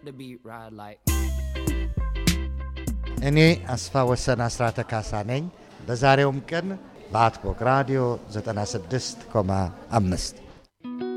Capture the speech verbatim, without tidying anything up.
the beat ride like እኔ አስፋ ወሰን አስራተ ካሳ ነኝ። በዛሬውም ቀን በአትቦክ ራዲዮ ዘጠና ስድስት ነጥብ አምስት